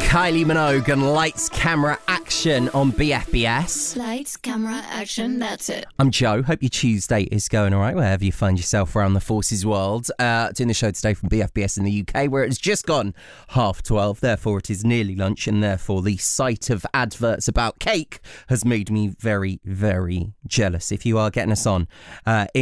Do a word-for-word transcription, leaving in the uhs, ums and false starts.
Kylie Minogue and Lights, Camera, Action on B F B S. Lights, camera, action, that's it. I'm Joe. Hope your Tuesday is going all right, wherever you find yourself around the forces world. Uh, doing the show today from B F B S in the U K, where it's just gone half twelve. Therefore, it is nearly lunch, and therefore the sight of adverts about cake has made me very, very jealous. If you are getting us on uh,